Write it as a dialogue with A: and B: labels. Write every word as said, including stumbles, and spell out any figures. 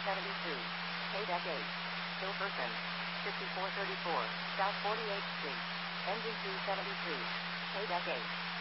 A: seventy-two. Paydeck eight. Hilferson. fifty-four thirty-four. South forty-eighth Street. Engine two seventy-three. Paydeck eight.